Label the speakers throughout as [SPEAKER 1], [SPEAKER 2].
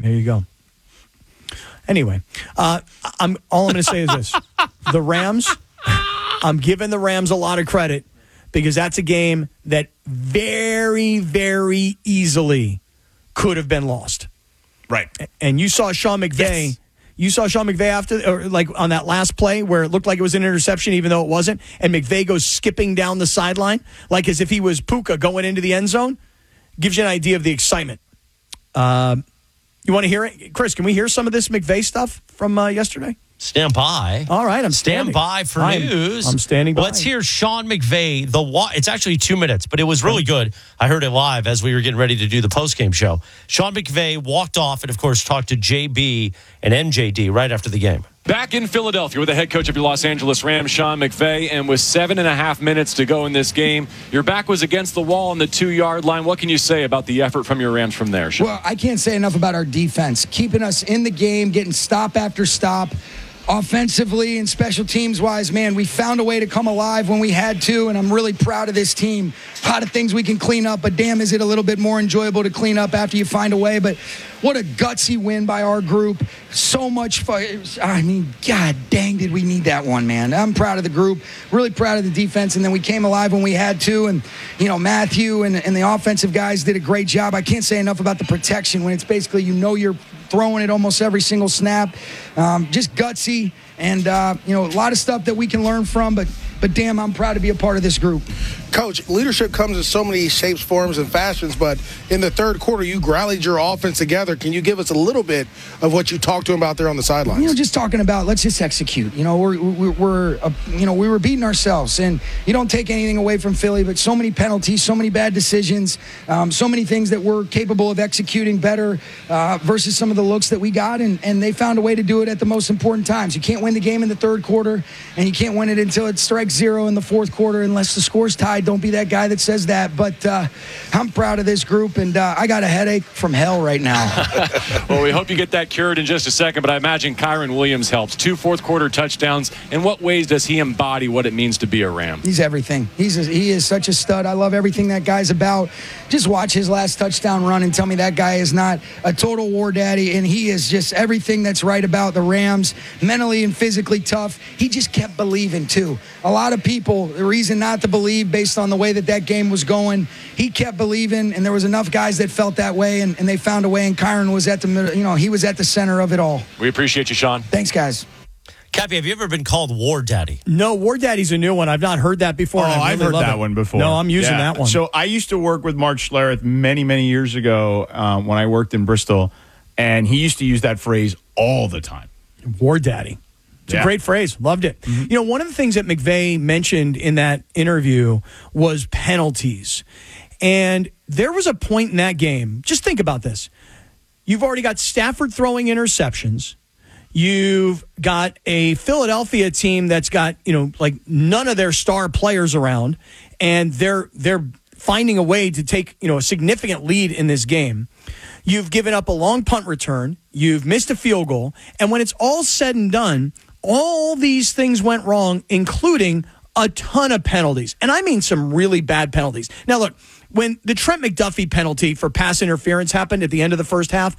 [SPEAKER 1] There you go. Anyway, all I'm going to say is this. The Rams, I'm giving the Rams a lot of credit because that's a game that very, very easily could have been lost.
[SPEAKER 2] Right.
[SPEAKER 1] And you saw Sean McVay.
[SPEAKER 2] Yes.
[SPEAKER 1] You saw Sean McVay after, or like on that last play where it looked like it was an interception, even though it wasn't. And McVay goes skipping down the sideline, like as if he was Puka going into the end zone. Gives you an idea of the excitement. You want to hear it? Chris, can we hear some of this McVay stuff from yesterday?
[SPEAKER 3] Stand by.
[SPEAKER 1] All right, I'm standing.
[SPEAKER 3] Stand by for news.
[SPEAKER 1] I'm standing by.
[SPEAKER 3] Let's hear Sean McVay. It's actually 2 minutes, but it was really good. I heard it live as we were getting ready to do the postgame show. Sean McVay walked off and, of course, talked to JB and MJD right after the game.
[SPEAKER 4] Back in Philadelphia with the head coach of your Los Angeles Rams, Sean McVay, and with 7.5 minutes to go in this game, your back was against the wall on the 2-yard line. What can you say about the effort from your Rams from there, Sean?
[SPEAKER 5] Well, I can't say enough about our defense, keeping us in the game, getting stop after stop. Offensively and special teams-wise, man, we found a way to come alive when we had to, and I'm really proud of this team. A lot of things we can clean up, but damn, is it a little bit more enjoyable to clean up after you find a way. But what a gutsy win by our group. So much fun. I mean, God dang, did we need that one, man. I'm proud of the group, really proud of the defense, and then we came alive when we had to, and, you know, Matthew and the offensive guys did a great job. I can't say enough about the protection when it's basically, you know, you're throwing it almost every single snap. Just gutsy and, you know, a lot of stuff that we can learn from, but damn, I'm proud to be a part of this group.
[SPEAKER 6] Coach, leadership comes in so many shapes, forms, and fashions, but in the third quarter, you rallied your offense together. Can you give us a little bit of what you talked to him about there on the sidelines?
[SPEAKER 5] You know, just talking about, let's just execute. You know, we were beating ourselves, and you don't take anything away from Philly, but so many penalties, so many bad decisions, so many things that we're capable of executing better versus some of the looks that we got, and they found a way to do it at the most important times. You can't win the game in the third quarter, and you can't win it until it strikes zero in the fourth quarter unless the score's tied. Don't be that guy that says that. But I'm proud of this group, and I got a headache from hell right now.
[SPEAKER 4] Well, we hope you get that cured in just a second, but I imagine Kyren Williams helps. 2 fourth-quarter touchdowns. In what ways does he embody what it means to be a Ram?
[SPEAKER 5] He's everything. He is such a stud. I love everything that guy's about. Just watch his last touchdown run and tell me that guy is not a total war daddy, and he is just everything that's right about the Rams, mentally and physically tough. He just kept believing, too. A lot of people, the reason not to believe based on the way that game was going, he kept believing, and there was enough guys that felt that way, and they found a way, and Kyren was at the middle. You know, he was at the center of it all.
[SPEAKER 4] We appreciate you, Sean.
[SPEAKER 5] Thanks, guys.
[SPEAKER 3] Cappy, have you ever been called War Daddy?
[SPEAKER 1] No, War Daddy's a new one. I've not heard that before.
[SPEAKER 2] I've heard that one before.
[SPEAKER 1] No, I'm using that one.
[SPEAKER 2] So I used to work with Mark Schlereth many, many years ago when I worked in Bristol, and he used to use that phrase all the time.
[SPEAKER 1] War Daddy. It's a great phrase. Loved it. Mm-hmm. You know, one of the things that McVay mentioned in that interview was penalties. And there was a point in that game. Just think about this. You've already got Stafford throwing interceptions. You've got a Philadelphia team that's got, you know, like none of their star players around. And they're finding a way to take, you know, a significant lead in this game. You've given up a long punt return. You've missed a field goal. And when it's all said and done, all these things went wrong, including a ton of penalties. And I mean some really bad penalties. Now, look, when the Trent McDuffie penalty for pass interference happened at the end of the first half,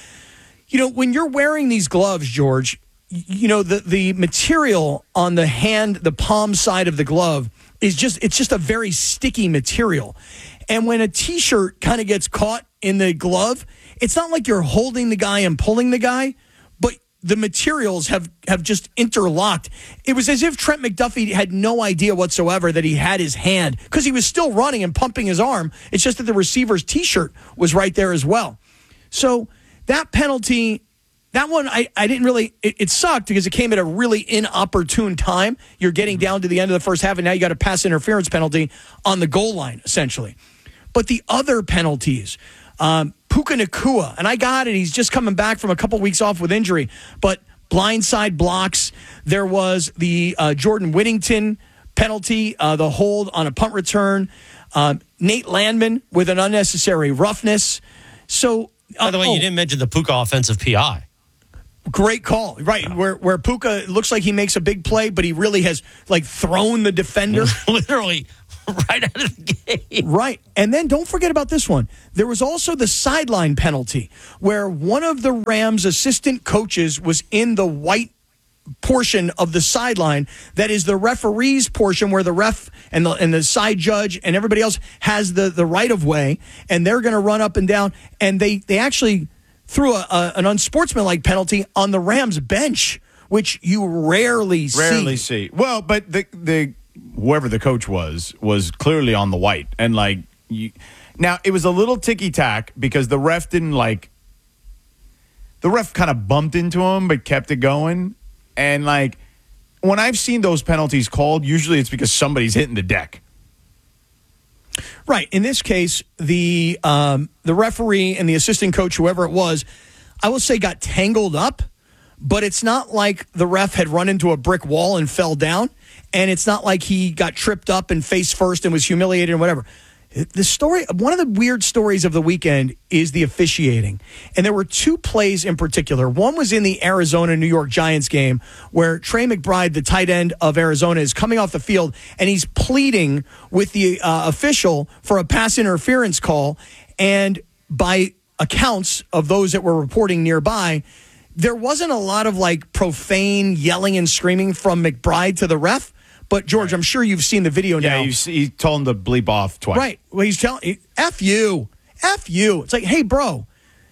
[SPEAKER 1] you know, when you're wearing these gloves, George, you know, the material on the hand, the palm side of the glove it's just a very sticky material. And when a T-shirt kind of gets caught in the glove, it's not like you're holding the guy and pulling the guy, but the materials have just interlocked. It was as if Trent McDuffie had no idea whatsoever that he had his hand because he was still running and pumping his arm. It's just that the receiver's T-shirt was right there as well. So that penalty, that one, I didn't really, it sucked because it came at a really inopportune time. You're getting down to the end of the first half, and now you got a pass interference penalty on the goal line, essentially. But the other penalties, Puka Nacua, and I got it. He's just coming back from a couple weeks off with injury. But blindside blocks. There was the Jordan Whittington penalty, the hold on a punt return. Nate Landman with an unnecessary roughness. So,
[SPEAKER 3] by the way, you didn't mention the Puka offensive PI.
[SPEAKER 1] Great call. Right, where Puka looks like he makes a big play, but he really has, like, thrown the defender.
[SPEAKER 3] Literally right out of the game.
[SPEAKER 1] Right. And then don't forget about this one. There was also the sideline penalty where one of the Rams assistant coaches was in the white portion of the sideline that is the referee's portion where the ref and the side judge and everybody else has the right of way, and they're going to run up and down, and they actually threw an unsportsmanlike penalty on the Rams bench, which you rarely see.
[SPEAKER 2] Well, but the whoever the coach was clearly on the white, and now it was a little ticky-tack because the ref didn't the ref kind of bumped into him but kept it going. And, when I've seen those penalties called, usually it's because somebody's hitting the deck.
[SPEAKER 1] Right. In this case, the referee and the assistant coach, whoever it was, I will say got tangled up, but it's not like the ref had run into a brick wall and fell down, and it's not like he got tripped up and face first and was humiliated and whatever. The story, one of the weird stories of the weekend is the officiating. And there were two plays in particular. One was in the Arizona-New York Giants game where Trey McBride, the tight end of Arizona, is coming off the field and he's pleading with the official for a pass interference call. And by accounts of those that were reporting nearby, there wasn't a lot of profane yelling and screaming from McBride to the ref. But, George, I'm sure you've seen the video now.
[SPEAKER 2] Yeah, he told him to bleep off twice.
[SPEAKER 1] Right. Well, he's telling, F you. F you. It's like, hey, bro,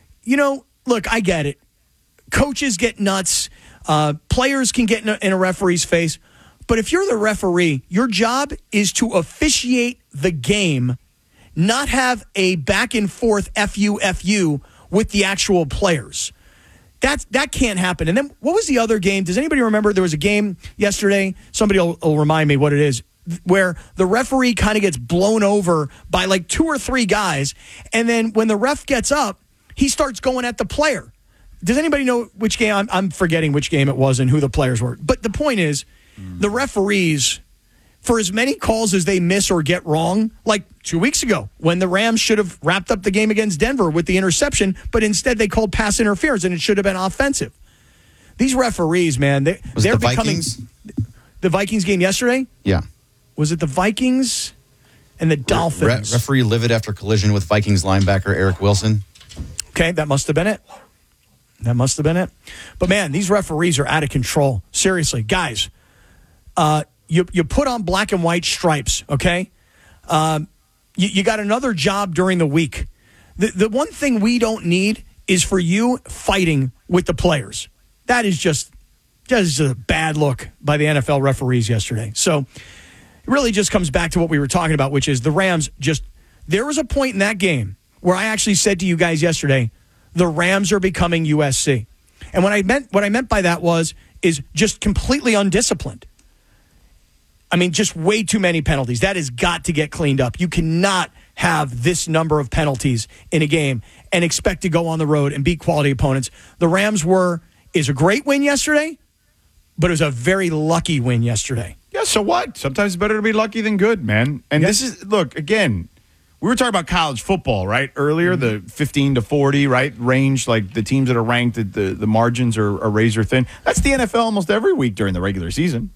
[SPEAKER 1] look, I get it. Coaches get nuts. Players can get in a referee's face. But if you're the referee, your job is to officiate the game, not have a back and forth F-U with the actual players. That can't happen. And then what was the other game? Does anybody remember? There was a game yesterday. Somebody will remind me what it is, where the referee kind of gets blown over by 2 or 3 guys. And then when the ref gets up, he starts going at the player. Does anybody know which game? I'm forgetting which game it was and who the players were. But the point is, the referees, for as many calls as they miss or get wrong, 2 weeks ago when the Rams should have wrapped up the game against Denver with the interception, but instead they called pass interference and it should have been offensive. Theyese referees, man, they're becoming...
[SPEAKER 7] Vikings?
[SPEAKER 1] The Vikings game yesterday?
[SPEAKER 7] Yeah.
[SPEAKER 1] Was it the Vikings and the Dolphins?
[SPEAKER 7] Referee livid after collision with Vikings linebacker Eric Wilson.
[SPEAKER 1] Okay, that must have been it. But, man, these referees are out of control. Seriously, guys, you put on black and white stripes, okay? You got another job during the week. The one thing we don't need is for you fighting with the players. That is just a bad look by the NFL referees yesterday. So it really just comes back to what we were talking about, which is the Rams there was a point in that game where I actually said to you guys yesterday, the Rams are becoming USC. And what I meant by that is just completely undisciplined. I mean, just way too many penalties. That has got to get cleaned up. You cannot have this number of penalties in a game and expect to go on the road and beat quality opponents. The Rams is a great win yesterday, but it was a very lucky win yesterday.
[SPEAKER 2] Yeah, so what? Sometimes it's better to be lucky than good, man. And This is, look, again, we were talking about college football, right? Earlier, the 15 to 40, right? Range, the teams that are ranked, the margins are razor thin. That's the NFL almost every week during the regular season.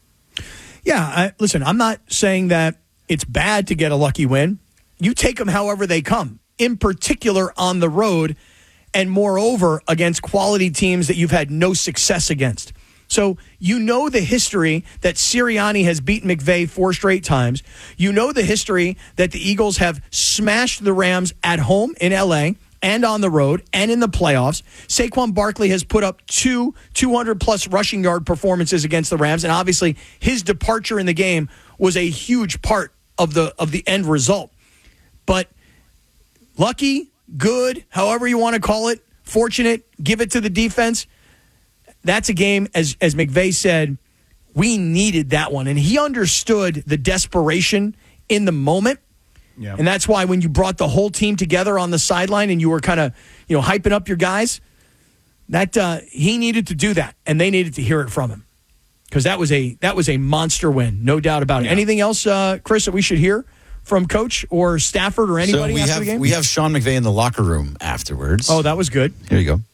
[SPEAKER 1] Yeah, listen, I'm not saying that it's bad to get a lucky win. You take them however they come, in particular on the road, and moreover against quality teams that you've had no success against. So you know the history that Sirianni has beaten McVay 4 straight times. You know the history that the Eagles have smashed the Rams at home in L.A., and on the road and in the playoffs. Saquon Barkley has put up 2 200-plus rushing yard performances against the Rams, and obviously his departure in the game was a huge part of the end result. But lucky, good, however you want to call it, fortunate, give it to the defense. That's a game, as McVay said, we needed that one. And he understood the desperation in the moment. Yeah. And that's why when you brought the whole team together on the sideline and you were kind of, hyping up your guys, that he needed to do that, and they needed to hear it from him, because that was a monster win, no doubt about it. Yeah. Anything else, Chris, that we should hear from Coach or Stafford or anybody after the game?
[SPEAKER 7] We have Sean McVay in the locker room afterwards.
[SPEAKER 1] Oh, that was good.
[SPEAKER 7] Here you go.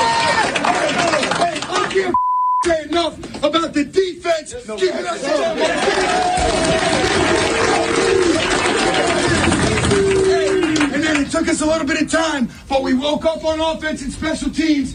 [SPEAKER 8] I can't say enough about the defense keeping us. It took us a little bit of time, but we woke up on offense and special teams,